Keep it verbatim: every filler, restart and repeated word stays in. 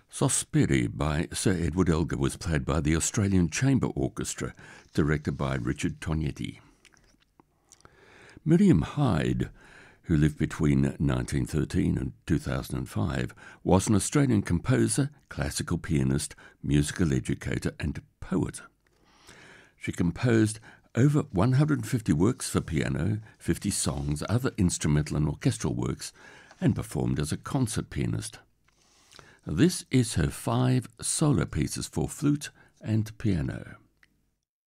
Sospiri by Sir Edward Elgar was played by the Australian Chamber Orchestra, directed by Richard Tognetti. Miriam Hyde, who lived between nineteen thirteen and two thousand five, was an Australian composer, classical pianist, musical educator and poet. She composed over one hundred fifty works for piano, fifty songs, other instrumental and orchestral works, and performed as a concert pianist. This is her five solo pieces for flute and piano.